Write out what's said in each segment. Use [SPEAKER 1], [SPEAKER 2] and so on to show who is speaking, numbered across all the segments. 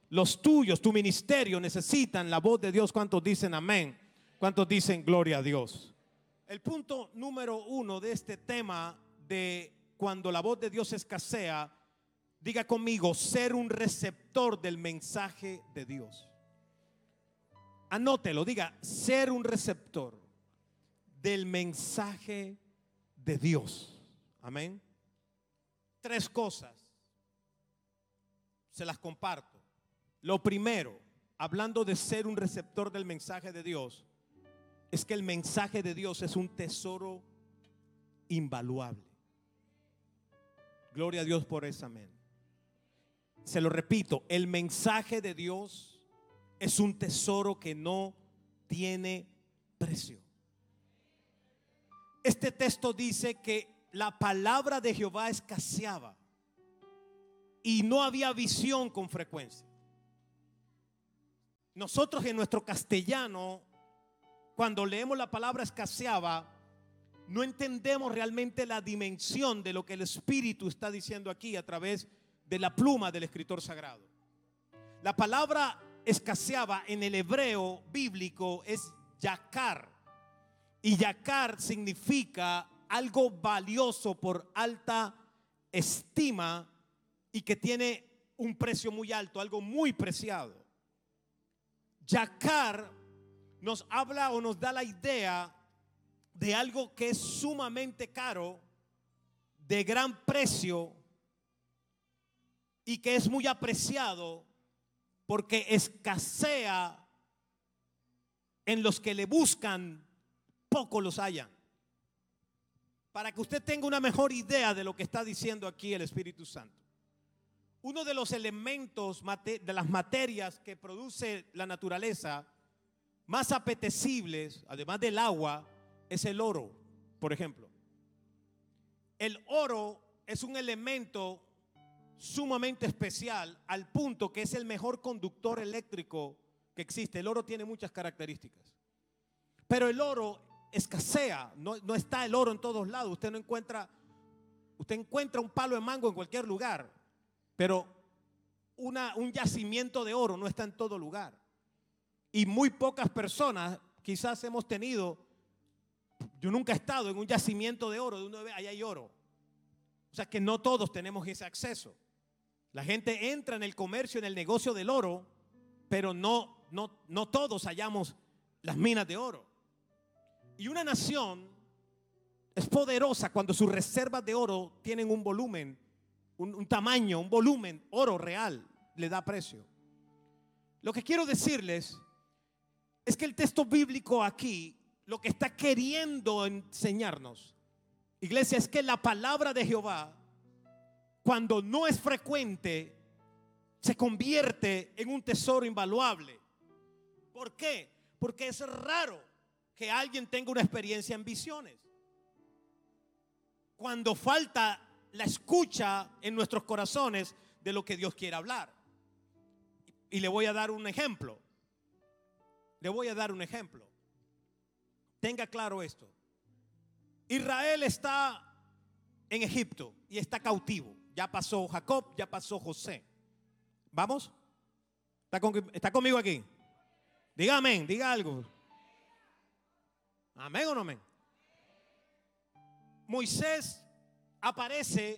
[SPEAKER 1] los tuyos, tu ministerio necesitan la voz de Dios. ¿Cuántos dicen amén? ¿Cuántos dicen gloria a Dios? El punto número 1 de este tema de cuando la voz de Dios escasea, diga conmigo, ser un receptor del mensaje de Dios. Anótelo, diga, ser un receptor del mensaje de Dios. Amén. 3 cosas, se las comparto. Lo primero, hablando de ser un receptor del mensaje de Dios, es que el mensaje de Dios es un tesoro invaluable. Gloria a Dios por eso, amén. Se lo repito, el mensaje de Dios es un tesoro que no tiene precio. Este texto dice que la palabra de Jehová escaseaba y no había visión con frecuencia. Nosotros en nuestro castellano, cuando leemos la palabra escaseaba, no entendemos realmente la dimensión de lo que el Espíritu está diciendo aquí a través de la pluma del escritor sagrado. La palabra escaseaba en el hebreo bíblico es yakar, y yakar significa algo valioso por alta estima y que tiene un precio muy alto, algo muy preciado. Yakar nos habla o nos da la idea de algo que es sumamente caro, de gran precio y que es muy apreciado porque escasea en los que le buscan, poco los hallan. Para que usted tenga una mejor idea de lo que está diciendo aquí el Espíritu Santo, uno de los elementos de las materias que produce la naturaleza más apetecibles, además del agua, es el oro, por ejemplo. El oro es un elemento sumamente especial al punto que es el mejor conductor eléctrico que existe. El oro tiene muchas características, pero el oro escasea. No está el oro en todos lados. Usted encuentra un palo de mango en cualquier lugar, pero un yacimiento de oro no está en todo lugar. Y muy pocas personas quizás hemos tenido, yo nunca he estado en un yacimiento de oro, de uno ve, ahí hay oro. O sea que no todos tenemos ese acceso. La gente entra en el comercio, en el negocio del oro, pero no todos hallamos las minas de oro. Y una nación es poderosa cuando sus reservas de oro tienen un volumen, un tamaño, un volumen, oro real, le da precio. Lo que quiero decirles es que el texto bíblico aquí lo que está queriendo enseñarnos, iglesia, es que la palabra de Jehová, cuando no es frecuente, se convierte en un tesoro invaluable. ¿Por qué? Porque es raro que alguien tenga una experiencia en visiones. Cuando falta la escucha en nuestros corazones de lo que Dios quiere hablar. Y le voy a dar un ejemplo. Tenga claro esto. Israel está en Egipto y está cautivo. Ya pasó Jacob, ya pasó José. ¿Vamos? ¿Está conmigo aquí? Diga amén, diga algo. ¿Amén o no amén? Moisés aparece,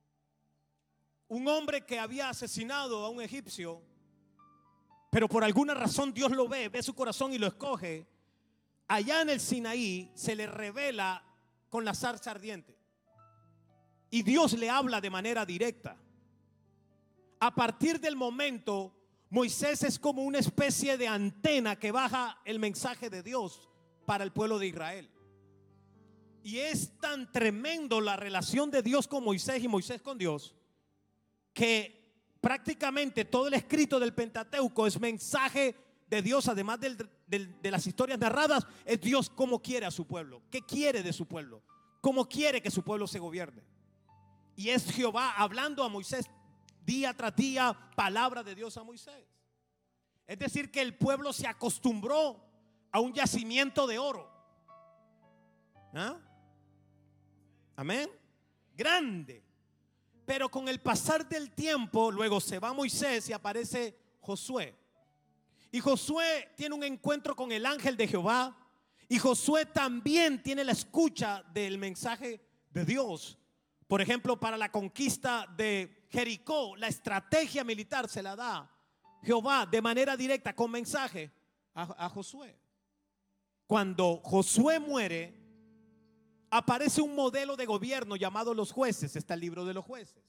[SPEAKER 1] un hombre que había asesinado a un egipcio, pero por alguna razón Dios lo ve su corazón y lo escoge. Allá en el Sinaí se le revela con la zarza ardiente y Dios le habla de manera directa. A partir del momento, Moisés es como una especie de antena que baja el mensaje de Dios para el pueblo de Israel. Y es tan tremendo la relación de Dios con Moisés y Moisés con Dios, que prácticamente todo el escrito del Pentateuco es mensaje de Dios. Además de las historias narradas, es Dios cómo quiere a su pueblo, qué quiere de su pueblo, cómo quiere que su pueblo se gobierne. Y es Jehová hablando a Moisés día tras día, palabra de Dios a Moisés. Es decir, que el pueblo se acostumbró a un yacimiento de oro. ¿Ah? Amén. Grande. Pero con el pasar del tiempo, luego se va Moisés y aparece Josué. Y Josué tiene un encuentro con el ángel de Jehová. Y Josué también tiene la escucha del mensaje de Dios. Por ejemplo, para la conquista de Jericó, la estrategia militar se la da Jehová de manera directa con mensaje a Josué. Cuando Josué muere, aparece un modelo de gobierno llamado los jueces. Está el libro de los jueces.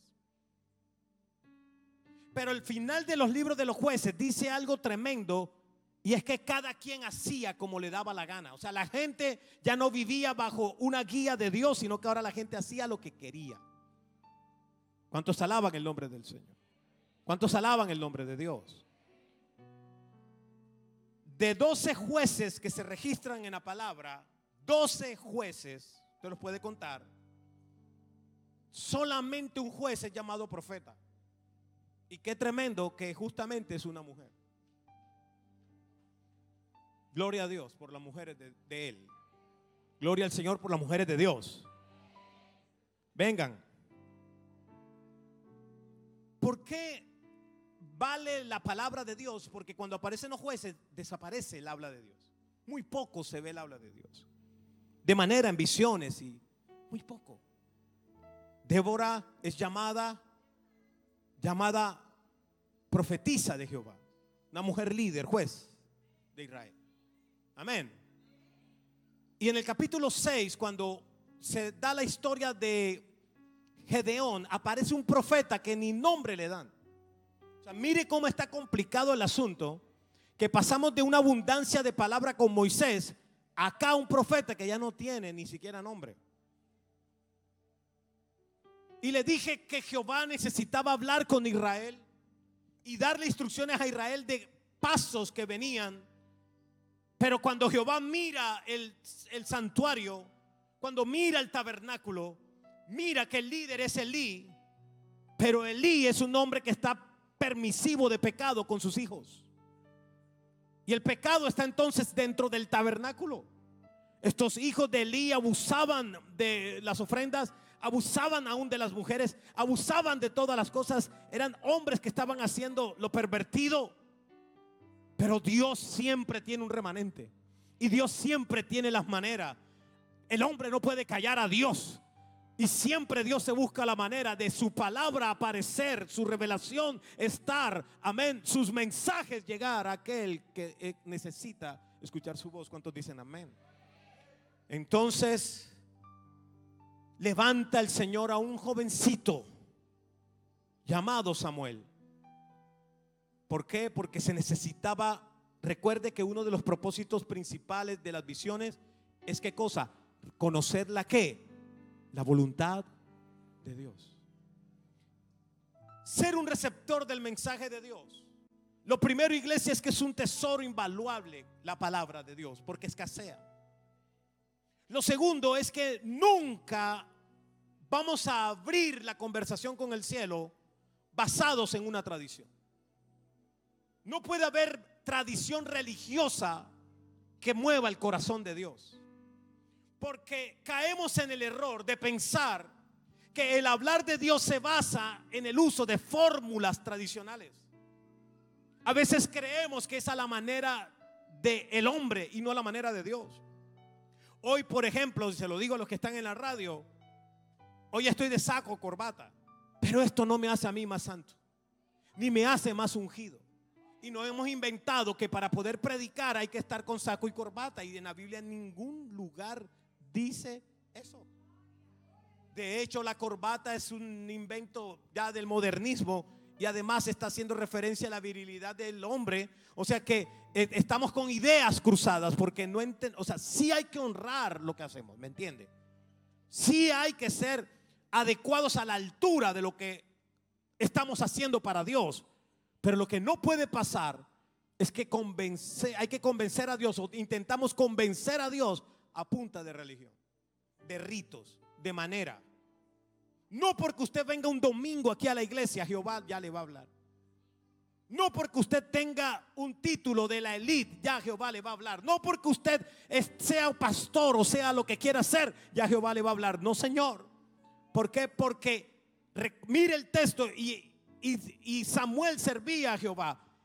[SPEAKER 1] Pero el final de los libros de los jueces dice algo tremendo, y es que cada quien hacía como le daba la gana. O sea, la gente ya no vivía bajo una guía de Dios, sino que ahora la gente hacía lo que quería. ¿Cuántos alaban el nombre del Señor? ¿Cuántos alaban el nombre de Dios? De 12 jueces que se registran en la palabra, 12 jueces, usted los puede contar, solamente un juez es llamado profeta. Y qué tremendo que justamente es una mujer. Gloria a Dios por las mujeres de Él. Gloria al Señor por las mujeres de Dios. Vengan. ¿Por qué vale la palabra de Dios? Porque cuando aparecen los jueces desaparece el habla de Dios. Muy poco se ve el habla de Dios. De manera en visiones y muy poco. Débora es llamada profetisa de Jehová, una mujer líder, juez de Israel. Amén. Y en el capítulo 6, cuando se da la historia de Gedeón, aparece un profeta que ni nombre le dan. O sea, mire cómo está complicado el asunto, que pasamos de una abundancia de palabra con Moisés, acá un profeta que ya no tiene ni siquiera nombre. Y le dije que Jehová necesitaba hablar con Israel y darle instrucciones a Israel de pasos que venían. Pero cuando Jehová mira el santuario, cuando mira el tabernáculo, mira que el líder es Elí. Pero Elí es un hombre que está permisivo de pecado con sus hijos. Y el pecado está entonces dentro del tabernáculo. Estos hijos de Elí abusaban de las ofrendas, abusaban aún de las mujeres, abusaban de todas las cosas. Eran hombres que estaban haciendo lo pervertido. Pero Dios siempre tiene un remanente. Y Dios siempre tiene las maneras. El hombre no puede callar a Dios. Y siempre Dios se busca la manera de su palabra aparecer, su revelación estar, amén, sus mensajes llegar a aquel que necesita escuchar su voz. ¿Cuántos dicen amén? Entonces levanta el Señor a un jovencito llamado Samuel. ¿Por qué? Porque se necesitaba. Recuerde que uno de los propósitos principales de las visiones es ¿qué cosa? Conocer la ¿qué? La voluntad de Dios. Ser un receptor del mensaje de Dios. Lo primero, iglesia, es que es un tesoro invaluable la palabra de Dios, porque escasea. Lo segundo es que nunca vamos a abrir la conversación con el cielo basados en una tradición. No puede haber tradición religiosa que mueva el corazón de Dios. Porque caemos en el error de pensar que el hablar de Dios se basa en el uso de fórmulas tradicionales. A veces creemos que esa es la manera del hombre y no la manera de Dios. Hoy, por ejemplo, se lo digo a los que están en la radio, hoy estoy de saco, corbata, pero esto no me hace a mí más santo, ni me hace más ungido. Y nos hemos inventado que para poder predicar hay que estar con saco y corbata, y en la Biblia en ningún lugar dice eso. De hecho, la corbata es un invento ya del modernismo, y además está haciendo referencia a la virilidad del hombre. O sea que estamos con ideas cruzadas, porque no o sea, sí hay que honrar lo que hacemos, ¿me entiende? Sí hay que ser adecuados a la altura de lo que estamos haciendo para Dios. Pero lo que no puede pasar es que hay que convencer a Dios, o intentamos convencer a Dios a punta de religión, de ritos, de manera. No porque usted venga un domingo aquí a la iglesia, Jehová ya le va a hablar. No porque usted tenga un título de la élite, ya Jehová le va a hablar. No porque usted sea pastor o sea lo que quiera ser, ya Jehová le va a hablar. No, Señor. ¿Por qué? Porque mire el texto, y Samuel servía a Jehová.